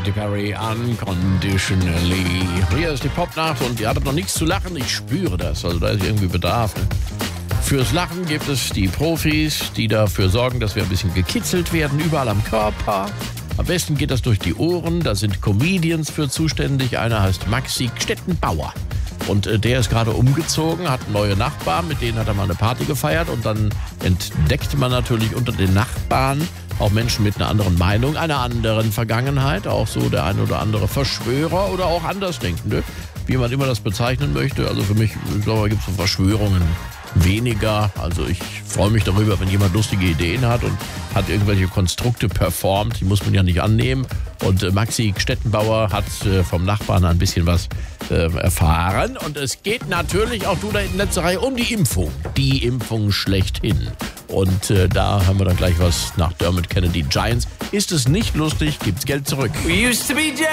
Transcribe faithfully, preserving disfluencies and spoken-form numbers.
Katy Perry, Unconditionally. Hier ist die Popnacht und ihr hattet noch nichts zu lachen. Ich spüre das, also da ist irgendwie Bedarf. Ne? Fürs Lachen gibt es die Profis, die dafür sorgen, dass wir ein bisschen gekitzelt werden, überall am Körper. Am besten geht das durch die Ohren. Da sind Comedians für zuständig. Einer heißt Maxi Stettenbauer. Und äh, der ist gerade umgezogen, hat neue Nachbarn, mit denen hat er mal eine Party gefeiert. Und dann entdeckt man natürlich unter den Nachbarn auch Menschen mit einer anderen Meinung, einer anderen Vergangenheit. Auch so der ein oder andere Verschwörer oder auch Andersdenkende, wie man immer das bezeichnen möchte. Also für mich, ich glaube, gibt es so Verschwörungen weniger. Also ich freue mich darüber, wenn jemand lustige Ideen hat und hat irgendwelche Konstrukte performt. Die muss man ja nicht annehmen. Und äh, Maxi Stettenbauer hat äh, vom Nachbarn ein bisschen was äh, erfahren. Und es geht natürlich auch, du da in letzter Reihe, um die Impfung. Die Impfung schlechthin. Und äh, da haben wir dann gleich was nach Dermot Kennedy Giants. Ist es nicht lustig, gibt's Geld zurück. We used to be